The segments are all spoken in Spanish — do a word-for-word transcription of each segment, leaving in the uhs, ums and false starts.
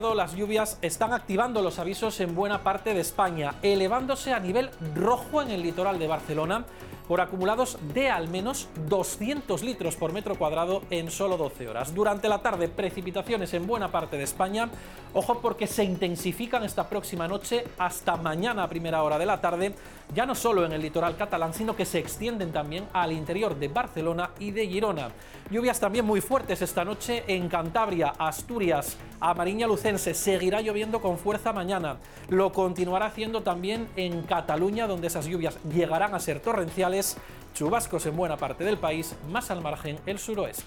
Las lluvias están activando los avisos en buena parte de España, elevándose a nivel rojo en el litoral de Barcelona por acumulados de al menos doscientos litros por metro cuadrado en solo doce horas. Durante la tarde, precipitaciones en buena parte de España. Ojo porque se intensifican esta próxima noche hasta mañana a primera hora de la tarde, ya no solo en el litoral catalán, sino que se extienden también al interior de Barcelona y de Girona. Lluvias también muy fuertes esta noche en Cantabria, Asturias, a Mariña Lucense. Seguirá lloviendo con fuerza mañana. Lo continuará haciendo también en Cataluña, donde esas lluvias llegarán a ser torrenciales. Chubascos en buena parte del país, más al margen el suroeste.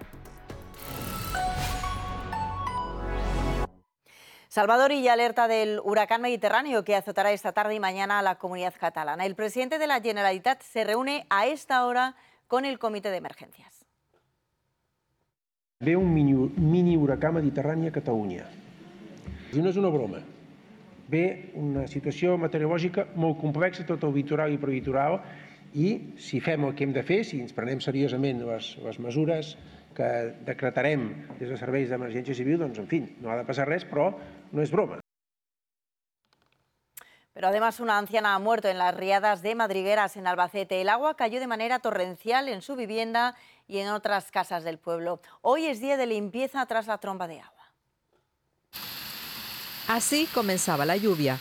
Salvador Illa alerta del huracán mediterráneo que azotará esta tarde y mañana a la comunidad catalana. El presidente de la Generalitat se reúne a esta hora con el comité de emergencias. Ve un mini, mini huracà mediterrani a Catalunya. I no és una broma. Ve una situació meteorològica molt complexa, tot el litoral i prelitoral, i si fem el que hem de fer, si ens prenem seriosament les, les mesures que decretarem des de serveis d'emergència civil, doncs, en fi, no ha de passar res, però no és broma. Pero además una anciana ha muerto en las riadas de Madrigueras, en Albacete. El agua cayó de manera torrencial en su vivienda y en otras casas del pueblo. Hoy es día de limpieza tras la tromba de agua. Así comenzaba la lluvia.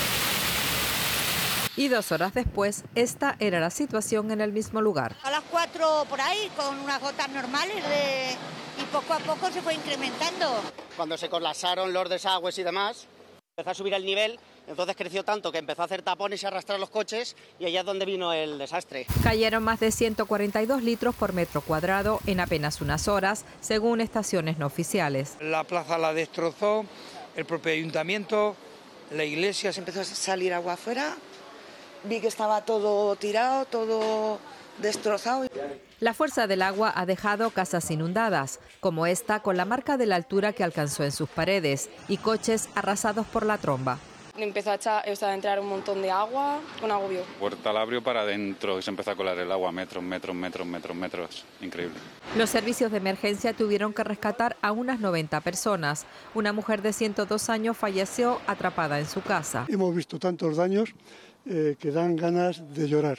Y dos horas después, esta era la situación en el mismo lugar. A las cuatro por ahí, con unas gotas normales de... y poco a poco se fue incrementando. Cuando se colapsaron los desagües y demás, empezó a subir el nivel, entonces creció tanto que empezó a hacer tapones y a arrastrar los coches, y allá es donde vino el desastre. Cayeron más de ciento cuarenta y dos litros por metro cuadrado en apenas unas horas, según estaciones no oficiales. La plaza la destrozó, el propio ayuntamiento, la iglesia. Se empezó a salir agua afuera, vi que estaba todo tirado, todo destrozado. La fuerza del agua ha dejado casas inundadas, como esta, con la marca de la altura que alcanzó en sus paredes, y coches arrasados por la tromba. Empezó a, echar, a entrar un montón de agua, un agobio. Puerta la abrió para adentro y se empezó a colar el agua, metros, metros, metros, metros, metros. Increíble. Los servicios de emergencia tuvieron que rescatar a unas noventa personas. Una mujer de ciento dos años falleció atrapada en su casa. Hemos visto tantos daños eh, que dan ganas de llorar.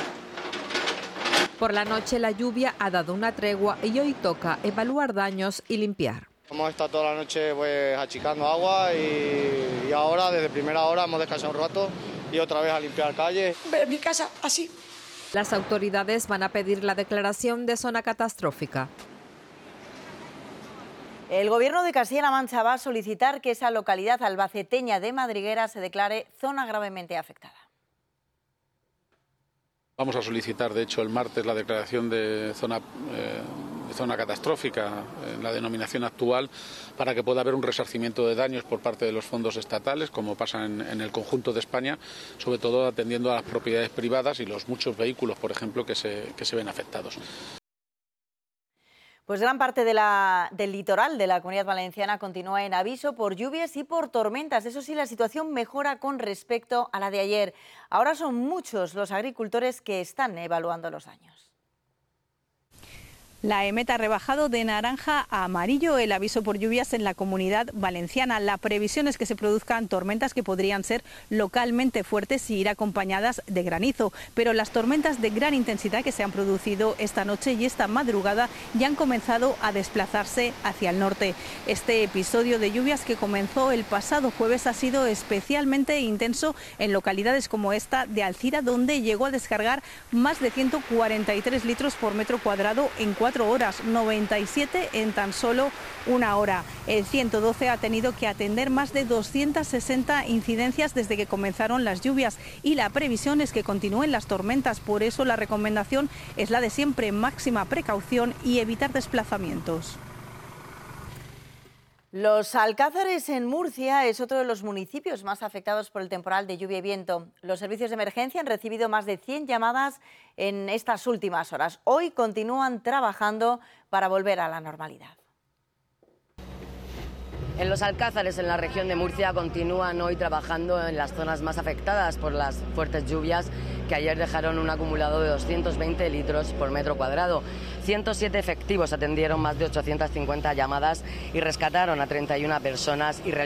Por la noche la lluvia ha dado una tregua y hoy toca evaluar daños y limpiar. Hemos estado toda la noche pues achicando agua y, y ahora desde primera hora hemos descansado un rato y otra vez a limpiar calles. Ver mi casa así. Las autoridades van a pedir la declaración de zona catastrófica. El Gobierno de Castilla-La Mancha va a solicitar que esa localidad albaceteña de Madrigueras se declare zona gravemente afectada. Vamos a solicitar, de hecho, el martes la declaración de zona, eh, de zona catastrófica en la denominación actual, para que pueda haber un resarcimiento de daños por parte de los fondos estatales, como pasa en, en el conjunto de España, sobre todo atendiendo a las propiedades privadas y los muchos vehículos, por ejemplo, que se, que se ven afectados. Pues gran parte de la, del litoral de la Comunidad Valenciana continúa en aviso por lluvias y por tormentas. Eso sí, la situación mejora con respecto a la de ayer. Ahora son muchos los agricultores que están evaluando los daños. La EMET ha rebajado de naranja a amarillo el aviso por lluvias en la Comunidad Valenciana. La previsión es que se produzcan tormentas que podrían ser localmente fuertes y ir acompañadas de granizo. Pero las tormentas de gran intensidad que se han producido esta noche y esta madrugada ya han comenzado a desplazarse hacia el norte. Este episodio de lluvias, que comenzó el pasado jueves, ha sido especialmente intenso en localidades como esta de Alcira, donde llegó a descargar más de ciento cuarenta y tres litros por metro cuadrado en cuatro horas, noventa y siete en tan solo una hora. El ciento doce ha tenido que atender más de doscientas sesenta incidencias desde que comenzaron las lluvias, y la previsión es que continúen las tormentas. Por eso la recomendación es la de siempre: máxima precaución y evitar desplazamientos. Los Alcázares, en Murcia, es otro de los municipios más afectados por el temporal de lluvia y viento. Los servicios de emergencia han recibido más de cien llamadas en estas últimas horas. Hoy continúan trabajando para volver a la normalidad. En los Alcázares, en la región de Murcia, continúan hoy trabajando en las zonas más afectadas por las fuertes lluvias que ayer dejaron un acumulado de doscientos veinte litros por metro cuadrado. ciento siete efectivos atendieron más de ochocientas cincuenta llamadas y rescataron a treinta y una personas y